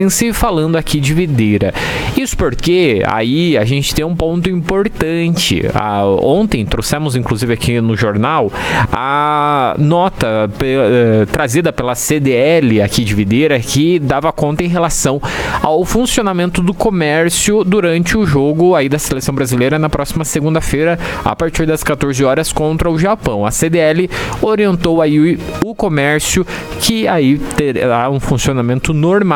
falando aqui de Videira. Isso porque aí a gente tem um ponto importante. Ontem trouxemos inclusive aqui no jornal a nota trazida pela CDL aqui de Videira, que dava conta em relação ao funcionamento do comércio durante o jogo aí da seleção brasileira na próxima segunda-feira, a partir das 14 horas contra o Japão. A CDL orientou aí o comércio que aí terá um funcionamento normal